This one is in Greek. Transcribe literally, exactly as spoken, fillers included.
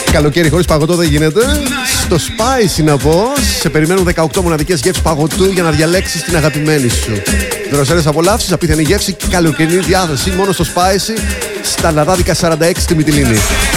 Καλοκαίρι χωρίς παγωτό δεν γίνεται. Στο Spicy να πω, σε περιμένουν δεκαοκτώ μοναδικές γεύσεις παγωτού για να διαλέξεις την αγαπημένη σου. Δροσερές απολαύσεις, απίθανη γεύση, καλοκαιρινή διάθεση μόνο στο Spicy, στα Λαδάδικα σαράντα έξι στη Μυτιλήνη.